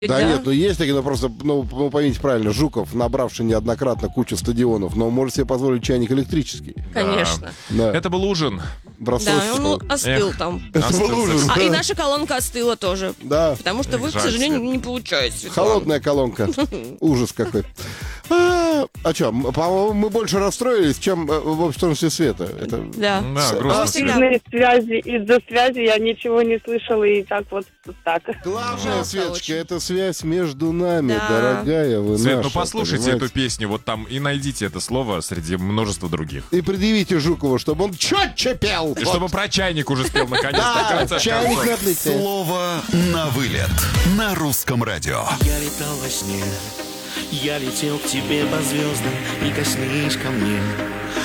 Да нет, ну есть такие, но просто, ну, поймите правильно, Жуков, набравший неоднократно кучу стадионов, но может себе позволить чайник электрический. Конечно. Да. Это был ужин. Да, он остыл Эх. там. Это был ужин. И наша колонка остыла тоже. Да. Потому что вы, к жаль, сожалению, Свет. не получаете, Светлана. Холодная колонка. Ужас какой. А что, по-моему, мы больше расстроились, чем в обществе света. Это... Да. Да, грустно. Всегда. Из-за связи я ничего не слышала, и так вот так. Главная, Жалко Светочка, очень. это связь между нами, Да. дорогая вы Свет, наша, ну послушайте понимаете? эту песню, вот там и найдите это слово среди множества других. И предъявите Жукову, чтобы он четче пел. И чтобы про чайник уже спел наконец-то. в Да, конце чайник концов. на плите. Слово на вылет на русском радио. Я летал во сне, я летел к тебе по звездам, прикоснись ко мне.